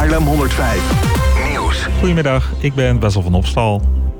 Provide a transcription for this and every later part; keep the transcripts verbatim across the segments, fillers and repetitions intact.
Haarlem honderdvijf Nieuws. Goedemiddag, ik ben Wessel van Opstal.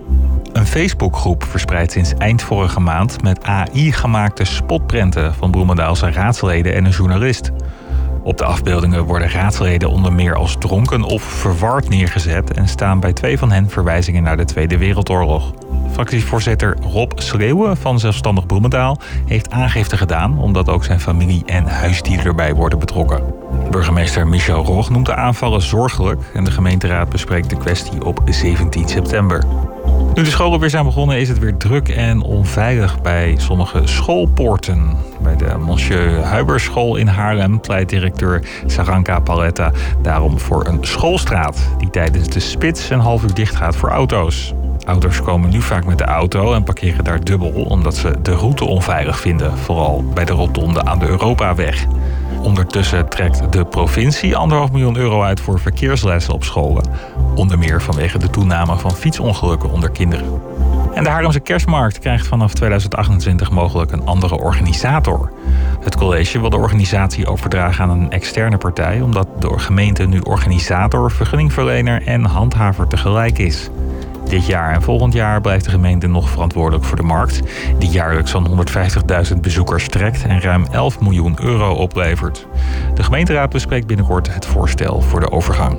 Een Facebookgroep verspreidt sinds eind vorige maand met A I gemaakte spotprenten van Bloemendaalse raadsleden en een journalist. Op de afbeeldingen worden raadsleden onder meer als dronken of verward neergezet en staan bij twee van hen verwijzingen naar de Tweede Wereldoorlog. Fractievoorzitter Rob Schreeuwen van Zelfstandig Bloemendaal heeft aangifte gedaan omdat ook zijn familie en huisdier erbij worden betrokken. Burgemeester Michel Rog noemt de aanvallen zorgelijk en de gemeenteraad bespreekt de kwestie op zeventien september. Nu de scholen weer zijn begonnen is het weer druk en onveilig bij sommige schoolpoorten. Bij de Monsieur Huiberschool in Haarlem pleit directeur Saranka Paletta daarom voor een schoolstraat die tijdens de spits een half uur dicht gaat voor auto's. Ouders komen nu vaak met de auto en parkeren daar dubbel omdat ze de route onveilig vinden, vooral bij de rotonde aan de Europaweg. Ondertussen trekt de provincie anderhalf miljoen euro uit voor verkeerslessen op scholen. Onder meer vanwege de toename van fietsongelukken onder kinderen. En de Haarlemse kerstmarkt krijgt vanaf tweeduizend achtentwintig mogelijk een andere organisator. Het college wil de organisatie overdragen aan een externe partij, omdat de gemeente nu organisator, vergunningverlener en handhaver tegelijk is. Dit jaar en volgend jaar blijft de gemeente nog verantwoordelijk voor de markt, die jaarlijks zo'n honderdvijftigduizend bezoekers trekt en ruim elf miljoen euro oplevert. De gemeenteraad bespreekt binnenkort het voorstel voor de overgang.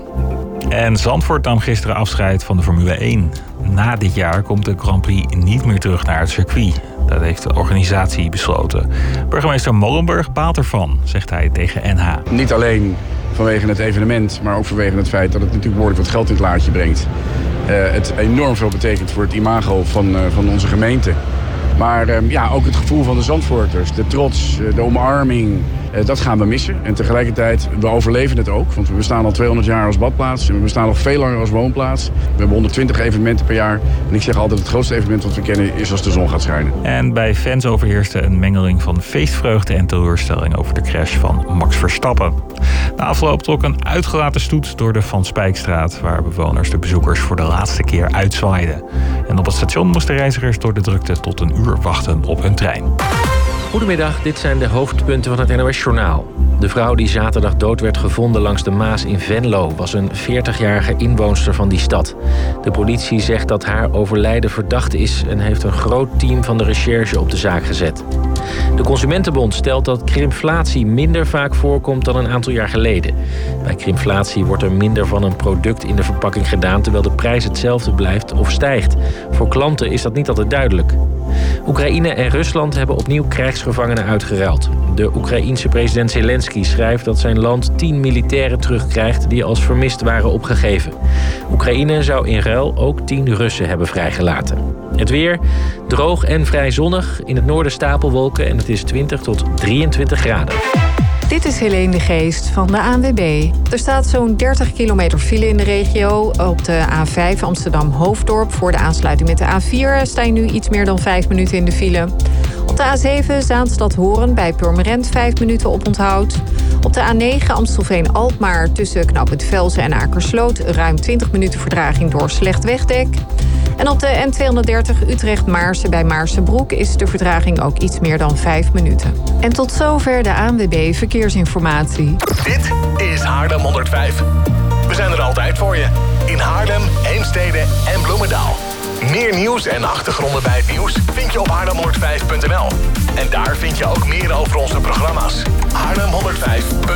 En Zandvoort nam gisteren afscheid van de Formule één. Na dit jaar komt de Grand Prix niet meer terug naar het circuit. Dat heeft de organisatie besloten. Burgemeester Molenburg baalt ervan, zegt hij tegen N H. Niet alleen vanwege het evenement, maar ook vanwege het feit dat het natuurlijk behoorlijk wat geld in het laadje brengt. Uh, het enorm veel betekent voor het imago van, uh, van onze gemeente. Maar uh, ja, ook het gevoel van de Zandvoorters, de trots, uh, de omarming, uh, dat gaan we missen. En tegelijkertijd, we overleven het ook, want we bestaan al tweehonderd jaar als badplaats. En we bestaan nog veel langer als woonplaats. We hebben honderdtwintig evenementen per jaar. En ik zeg altijd, het grootste evenement wat we kennen is als de zon gaat schijnen. En bij fans overheerste een mengeling van feestvreugde en teleurstelling over de crash van Max Verstappen. Na afloop trok een uitgelaten stoet door de Van Spijkstraat, waar bewoners de bezoekers voor de laatste keer uitzwaaiden. En op het station moesten reizigers door de drukte tot een uur wachten op hun trein. Goedemiddag, dit zijn de hoofdpunten van het N O S-journaal. De vrouw die zaterdag dood werd gevonden langs de Maas in Venlo was een veertigjarige inwoonster van die stad. De politie zegt dat haar overlijden verdacht is en heeft een groot team van de recherche op de zaak gezet. De Consumentenbond stelt dat krimflatie minder vaak voorkomt dan een aantal jaar geleden. Bij krimflatie wordt er minder van een product in de verpakking gedaan, terwijl de prijs hetzelfde blijft of stijgt. Voor klanten is dat niet altijd duidelijk. Oekraïne en Rusland hebben opnieuw krijgsgevangenen uitgeruild. De Oekraïense president Zelensky schrijft dat zijn land tien militairen terugkrijgt die als vermist waren opgegeven. Oekraïne zou in ruil ook tien Russen hebben vrijgelaten. Het weer, droog en vrij zonnig. In het noorden stapelwolken en het is twintig tot drieëntwintig graden. Dit is Helene de Geest van de A N W B. Er staat zo'n dertig kilometer file in de regio. Op de A vijf Amsterdam-Hoofddorp voor de aansluiting met de A vier... sta je nu iets meer dan vijf minuten in de file. Op de A zeven Zaanstad-Hoorn bij Purmerend vijf minuten oponthoud. Op de A negen Amstelveen-Alkmaar tussen knooppunt Velzen en Akersloot... ruim twintig minuten vertraging door slecht wegdek. En op de N tweehonderddertig Utrecht-Maarsen bij Maarsenbroek is de vertraging ook iets meer dan vijf minuten. En tot zover de A N W B Verkeersinformatie. Dit is Haarlem honderdvijf. We zijn er altijd voor je. In Haarlem, Heemstede en Bloemendaal. Meer nieuws en achtergronden bij het nieuws vind je op haarlem honderdvijf punt n l. En daar vind je ook meer over onze programma's. Haarlem honderdvijf.